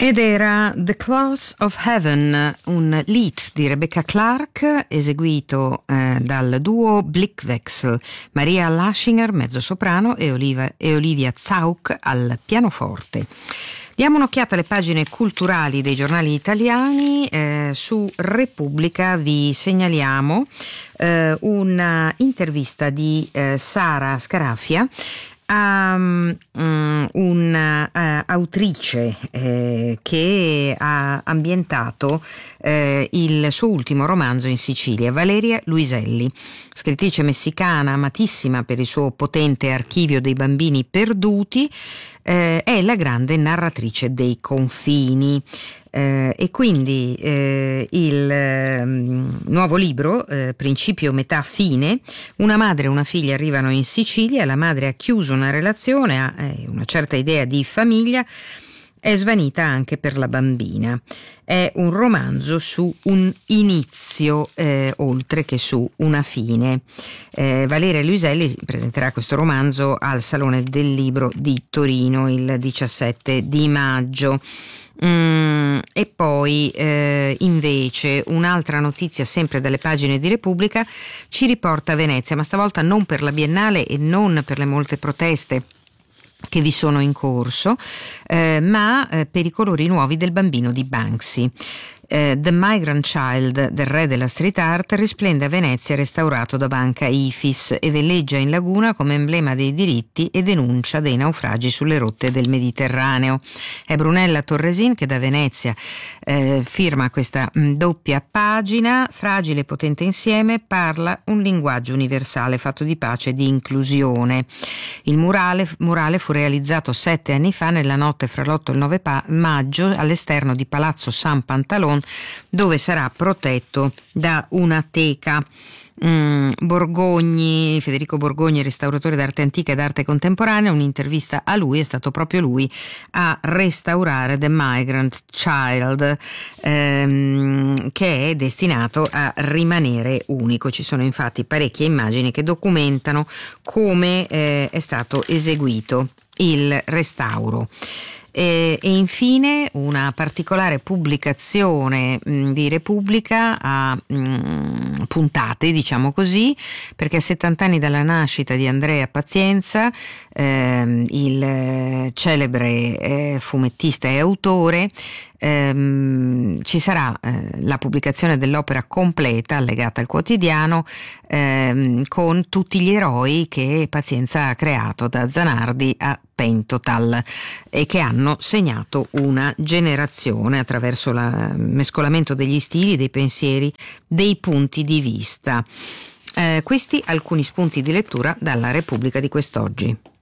Ed era The Claws of Heaven, un lied di Rebecca Clark eseguito dal duo Blickwechsel, Maria Laschinger mezzosoprano e Olivia Zauk al pianoforte. Diamo un'occhiata alle pagine culturali dei giornali italiani. Su Repubblica vi segnaliamo una intervista di Sara Scarafia a un'autrice che ha ambientato il suo ultimo romanzo in Sicilia, Valeria Luiselli, scrittrice messicana amatissima per il suo potente archivio dei bambini perduti. È la grande narratrice dei confini e quindi il nuovo libro, Principio, metà, fine, una madre e una figlia arrivano in Sicilia, la madre ha chiuso una relazione, ha una certa idea di famiglia, è svanita anche per la bambina. È un romanzo su un inizio oltre che su una fine. Valeria Luiselli presenterà questo romanzo al Salone del Libro di Torino il 17 di maggio. E poi invece un'altra notizia sempre dalle pagine di Repubblica ci riporta a Venezia, ma stavolta non per la Biennale e non per le molte proteste che vi sono in corso, ma per i colori nuovi del bambino di Banksy. The Migrant Child del re della street art risplende a Venezia restaurato da Banca Ifis e veleggia in laguna come emblema dei diritti e denuncia dei naufragi sulle rotte del Mediterraneo. È Brunella Torresin che da Venezia firma questa doppia pagina. Fragile e potente insieme parla un linguaggio universale fatto di pace e di inclusione. Il murale fu realizzato 7 anni fa nella notte fra l'8 e il 9 maggio all'esterno di Palazzo San Pantalon, dove sarà protetto da una teca. Federico Borgogni, restauratore d'arte antica ed arte contemporanea, un'intervista a lui, è stato proprio lui a restaurare The Migrant Child, che è destinato a rimanere unico. Ci sono infatti parecchie immagini che documentano come è stato eseguito il restauro. E infine una particolare pubblicazione di Repubblica a puntate, diciamo così, perché a 70 anni dalla nascita di Andrea Pazienza, il celebre fumettista e autore, ci sarà la pubblicazione dell'opera completa allegata al quotidiano, con tutti gli eroi che Pazienza ha creato da Zanardi a Pentotal e che hanno segnato una generazione attraverso il mescolamento degli stili, dei pensieri, dei punti di vista. Questi alcuni spunti di lettura dalla Repubblica di quest'oggi.